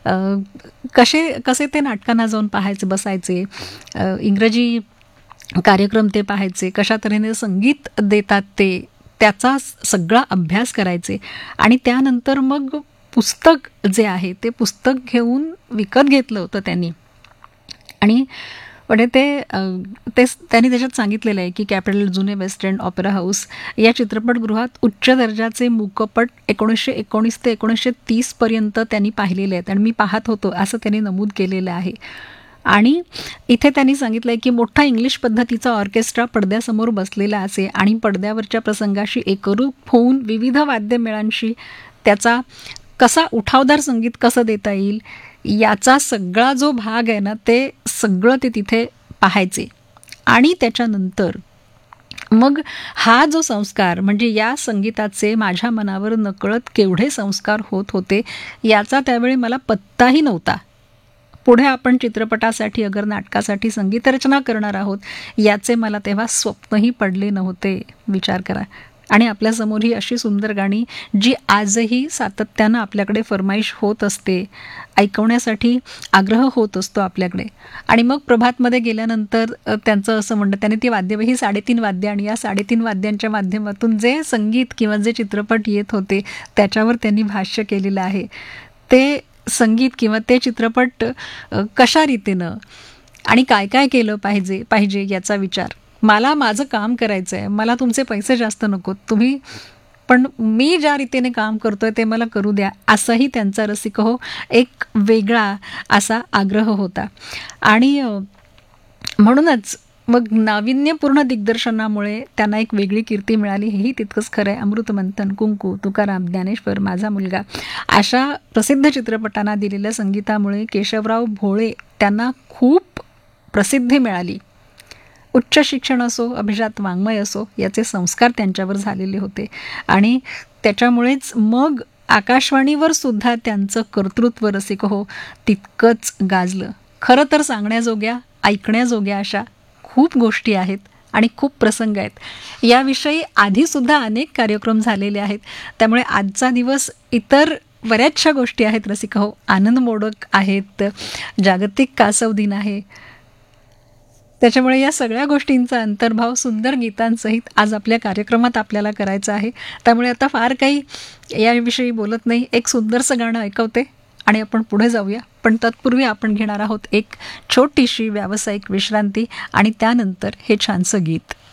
कसे ते नाटकांना जाऊन पाहायचे, बसायचे, इंग्रजी कार्यक्रम ते पाहायचे, कशा तऱ्हेने संगीत देतात त्याचा सगळा अभ्यास करायचे. आणि त्यानंतर मग पुस्तक जे आहे ते पुस्तक घेऊन विकत घेतलं होतं त्यांनी. आणि म्हणजे त्यांनी त्याच्यात सांगितलेलं आहे की कॅपिटल जुने वेस्ट एंड ऑपेरा हाऊस या चित्रपटगृहात उच्च दर्जाचे मूकपट 1919 ते 1930 पर्यंत त्यांनी पाहिलेले आहेत आणि मी पाहत होतो असं त्यांनी नमूद केलेलं आहे. आणि इथे त्यांनी सांगितलं आहे की मोठा इंग्लिश पद्धतीचा ऑर्केस्ट्रा पडद्यासमोर बसलेला असे आणि पडद्यावरच्या प्रसंगाशी एकरूप होऊन विविध वाद्यमेळांशी त्याचा कसा उठावदार संगीत कसं देता येईल याचा सगळा जो भाग आहे ना ते सगळं ते तिथे पाहायचे. आणि त्याच्यानंतर मग हा जो संस्कार म्हणजे या संगीताचे माझ्या मनावर नकळत केवढे संस्कार होत होते याचा त्यावेळी मला पत्ताही नव्हता. पुढे आपण चित्रपटासाठी अगर नाटकासाठी संगीतरचना करणार आहोत याचे मला तेव्हा स्वप्नही पडले नव्हते. विचार करा. आणि आपल्यासमोर ही अशी सुंदर गाणी जी आजही सातत्यानं आपल्याकडे फरमाईश होत असते, ऐकवण्यासाठी आग्रह होत असतो आपल्याकडे. आणि मग प्रभातमध्ये गेल्यानंतर त्यांचं असं म्हणणं, त्याने ती वाद्य ही 3.5 वाद्य आणि या 3.5 वाद्यांच्या माध्यमातून जे संगीत किंवा जे चित्रपट येत होते त्याच्यावर त्यांनी भाष्य केलेलं आहे. ते संगीत किंवा ते चित्रपट कशा रीतीनं आणि काय काय केलं पाहिजे याचा विचार. मला माझं काम करायचं आहे, मला तुमचे पैसे जास्त नकोत, तुम्ही पण मी ज्या रीतीने काम करतोय ते मला करू द्या, असाही त्यांचा रसिक हो एक वेगळा असा आग्रह होता. आणि म्हणूनच मग नाविन्यपूर्ण दिग्दर्शनामुळे त्यांना एक वेगळी कीर्ती मिळाली, हेही तितकंच खरं आहे. अमृतमंथन, कुंकू, तुकाराम, ज्ञानेश्वर, माझा मुलगा अशा प्रसिद्ध चित्रपटांना दिलेल्या संगीतामुळे केशवराव भोळे त्यांना खूप प्रसिद्धी मिळाली. उच्च शिक्षण असो, अभिजात वाङ्मय असो, याचे संस्कार त्यांच्यावर झालेले होते. आणि त्याच्यामुळेच मग आकाशवाणीवर सुद्धा त्यांचं कर्तृत्व रसिक हो तितकंच गाजलं. खरं तर सांगण्याजोग्या, ऐकण्याजोग्या अशा खूप गोष्टी आहेत आणि खूप प्रसंग आहेत. याविषयी आधीसुद्धा अनेक कार्यक्रम झालेले आहेत. त्यामुळे आजचा दिवस इतर बऱ्याचशा गोष्टी आहेत रसिक हो. आनंद मोडक आहेत, जागतिक कासव दिन आहे. त्याच्यामुळे या सगळ्या गोष्टींचा अंतर्भाव सुंदर गीतांसहित आज आपल्या कार्यक्रमात आपल्याला करायचा आहे. त्यामुळे आता फार काही याविषयी बोलत नाही, एक सुंदरसं गाणं ऐकवते आणि आपण पुढे जाऊया. पण तत्पूर्वी आपण घेणार आहोत एक छोटीशी व्यावसायिक विश्रांती आणि त्यानंतर हे छानसं गीत.